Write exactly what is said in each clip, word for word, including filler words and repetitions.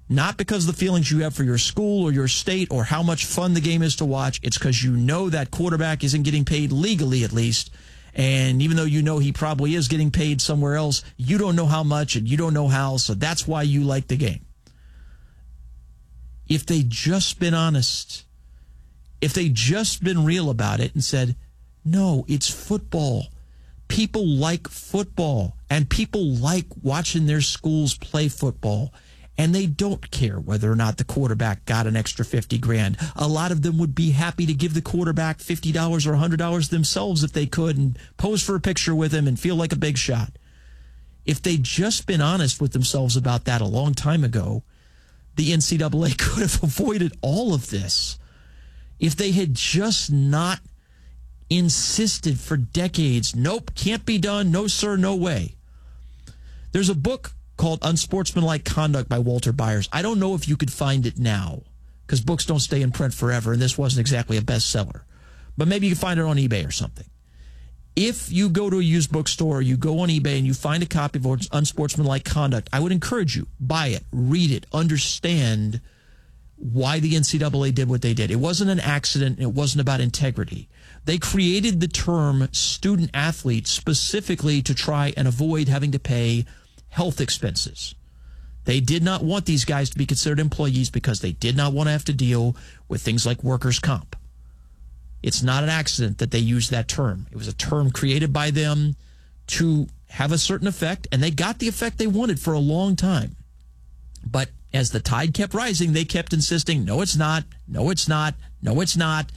Not because of the feelings you have for your school or your state or how much fun the game is to watch. It's because you know that quarterback isn't getting paid legally, at least. And even though you know he probably is getting paid somewhere else, you don't know how much and you don't know how. So that's why you like the game. If they just been honest, if they just been real about it and said, no, it's football. People like football and people like watching their schools play football. And they don't care whether or not the quarterback got an extra fifty grand. A lot of them would be happy to give the quarterback fifty dollars or one hundred dollars themselves if they could and pose for a picture with him and feel like a big shot. If they'd just been honest with themselves about that a long time ago, the N C double A could have avoided all of this. If they had just not insisted for decades, nope, can't be done, no sir, no way. There's a book called Unsportsmanlike Conduct by Walter Byers. I don't know if you could find it now because books don't stay in print forever, and this wasn't exactly a bestseller. But maybe you can find it on eBay or something. If you go to a used bookstore, you go on eBay and you find a copy of Unsportsmanlike Conduct, I would encourage you, buy it, read it, understand why the N C double A did what they did. It wasn't an accident. It wasn't about integrity. They created the term student athlete specifically to try and avoid having to pay health expenses. They did not want these guys to be considered employees because they did not want to have to deal with things like workers' comp. It's not an accident that they used that term. It was a term created by them to have a certain effect, and they got the effect they wanted for a long time. But as the tide kept rising, they kept insisting, no, it's not, no, it's not, no, it's not,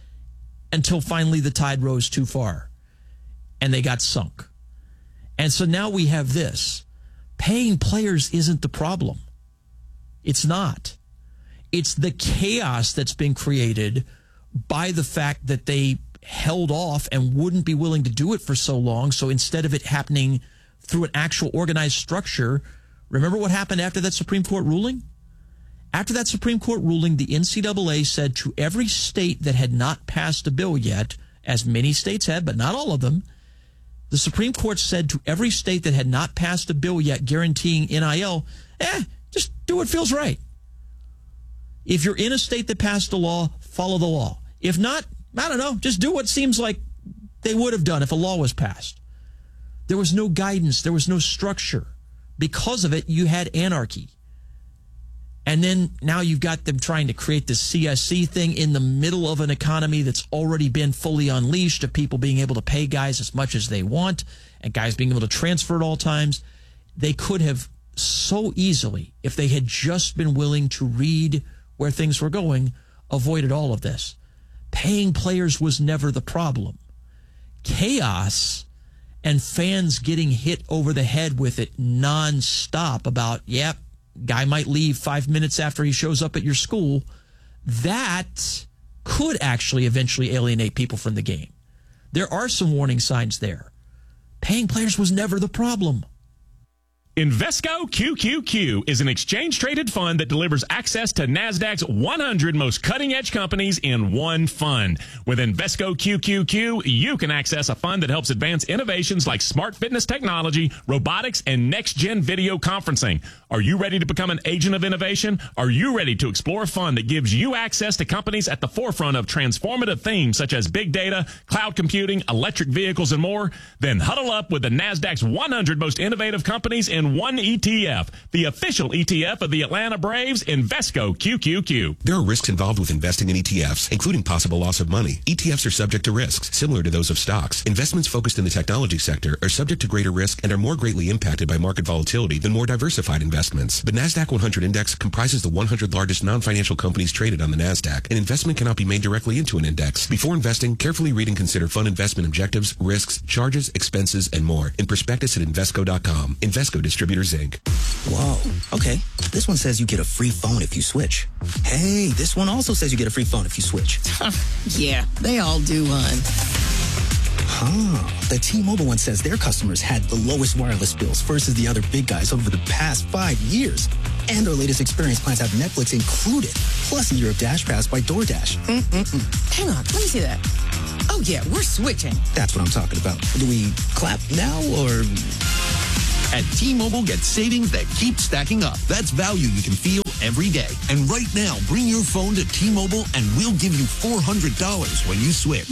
until finally the tide rose too far, and they got sunk. And so now we have this. Paying players isn't the problem. It's not. It's the chaos that's been created by the fact that they held off and wouldn't be willing to do it for so long. So instead of it happening through an actual organized structure, remember what happened after that Supreme Court ruling? After that Supreme Court ruling, the N C double A said to every state that had not passed a bill yet, as many states had, but not all of them, the Supreme Court said to every state that had not passed a bill yet guaranteeing N I L, eh, just do what feels right. If you're in a state that passed a law, follow the law. If not, I don't know, just do what seems like they would have done if a law was passed. There was no guidance. There was no structure. Because of it, you had anarchy. And then now you've got them trying to create this C S C thing in the middle of an economy that's already been fully unleashed of people being able to pay guys as much as they want and guys being able to transfer at all times. They could have so easily, if they had just been willing to read where things were going, avoided all of this. Paying players was never the problem. Chaos and fans getting hit over the head with it nonstop about, yep, guy might leave five minutes after he shows up at your school, that could actually eventually alienate people from the game. There are some warning signs there. Paying players was never the problem. Invesco Q Q Q is an exchange-traded fund that delivers access to NASDAQ's one hundred most cutting-edge companies in one fund. With Invesco Q Q Q, you can access a fund that helps advance innovations like smart fitness technology, robotics, and next-gen video conferencing. Are you ready to become an agent of innovation? Are you ready to explore a fund that gives you access to companies at the forefront of transformative themes such as big data, cloud computing, electric vehicles, and more? Then huddle up with the NASDAQ's one hundred most innovative companies in one E T F, the official E T F of the Atlanta Braves, Invesco Q Q Q. There are risks involved with investing in E T Fs, including possible loss of money. E T Fs are subject to risks, similar to those of stocks. Investments focused in the technology sector are subject to greater risk and are more greatly impacted by market volatility than more diversified investments. The NASDAQ one hundred Index comprises the one hundred largest non-financial companies traded on the NASDAQ. An investment cannot be made directly into an index. Before investing, carefully read and consider fund investment objectives, risks, charges, expenses, and more in prospectus at Invesco dot com. Invesco Distributors, Incorporated. Whoa. Okay. This one says you get a free phone if you switch. Hey, this one also says you get a free phone if you switch. Yeah, they all do, hon. Huh. The T-Mobile one says their customers had the lowest wireless bills versus the other big guys over the past five years. And their latest experience plans have Netflix included, plus a year of Dash Pass by DoorDash. Mm-mm-mm. Hang on, let me see that. Oh, yeah, we're switching. That's what I'm talking about. Do we clap now or... At T-Mobile, get savings that keep stacking up. That's value you can feel every day. And right now, bring your phone to T-Mobile and we'll give you four hundred dollars when you switch.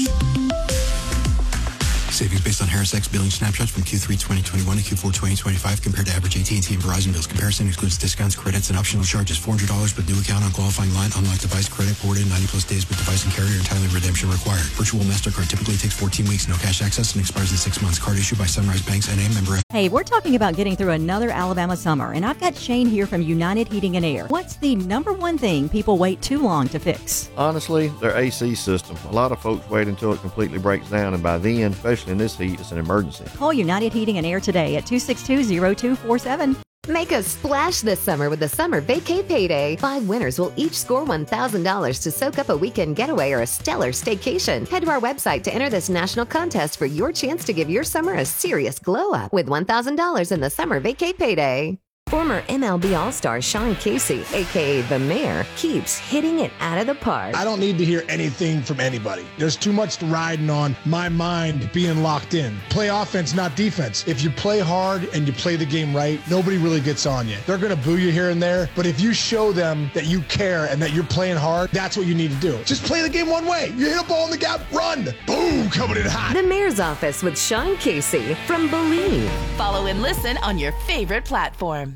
Savings based on Harris X billing snapshots from Q three twenty twenty-one to Q four twenty twenty-five compared to average A T and T and Verizon bills. Comparison excludes discounts, credits, and optional charges. four hundred dollars with new account on qualifying line. Unlock device credit ported ninety plus days with device and carrier. Entirely redemption required. Virtual MasterCard typically takes fourteen weeks. No cash access and expires in six months. Card issued by Sunrise Banks N A member. Hey, we're talking about getting through another Alabama summer, and I've got Shane here from United Heating and Air. What's the number one thing people wait too long to fix? Honestly, their A C system. A lot of folks wait until it completely breaks down, and by then, especially in this heat, it's an emergency. Call United Heating and Air today at two six two, zero two four seven. Make a splash this summer with the Summer Vacay Payday. Five winners will each score one thousand dollars to soak up a weekend getaway or a stellar staycation. Head to our website to enter this national contest for your chance to give your summer a serious glow up with one thousand dollars in the Summer Vacay Payday. Former M L B All-Star Sean Casey, a k a. The Mayor, keeps hitting it out of the park. I don't need to hear anything from anybody. There's too much riding on my mind being locked in. Play offense, not defense. If you play hard and you play the game right, nobody really gets on you. They're going to boo you here and there, but if you show them that you care and that you're playing hard, that's what you need to do. Just play the game one way. You hit a ball in the gap, run. Boom, coming in hot. The Mayor's Office with Sean Casey from Believe. Follow and listen on your favorite platform.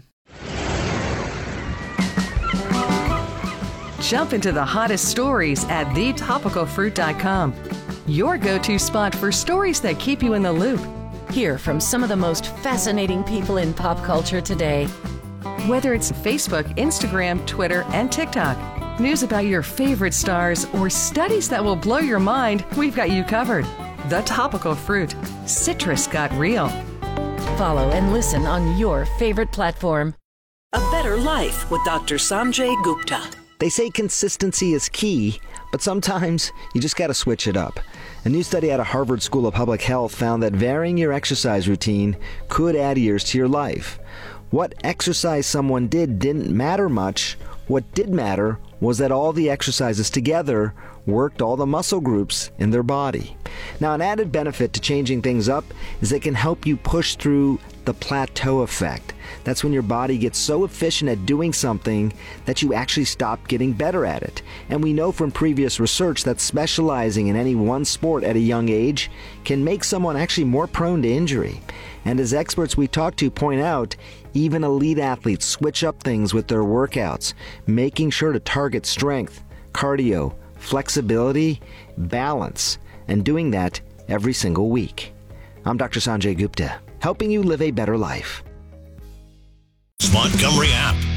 Jump into the hottest stories at the topical fruit dot com. Your go-to spot for stories that keep you in the loop. Hear from some of the most fascinating people in pop culture today. Whether it's Facebook, Instagram, Twitter, and TikTok, news about your favorite stars, or studies that will blow your mind, we've got you covered. The Topical Fruit. Citrus got real. Follow and listen on your favorite platform. A Better Life with Doctor Sanjay Gupta. They say consistency is key, but sometimes you just got to switch it up. A new study out of Harvard School of Public Health found that varying your exercise routine could add years to your life. What exercise someone did didn't matter much. What did matter was that all the exercises together worked all the muscle groups in their body. Now, an added benefit to changing things up is it can help you push through the plateau effect. That's when your body gets so efficient at doing something that you actually stop getting better at it. And we know from previous research that specializing in any one sport at a young age can make someone actually more prone to injury. And as experts we talk to point out, even elite athletes switch up things with their workouts, making sure to target strength, cardio, flexibility, balance, and doing that every single week. I'm Doctor Sanjay Gupta, helping you live a better life. Montgomery app.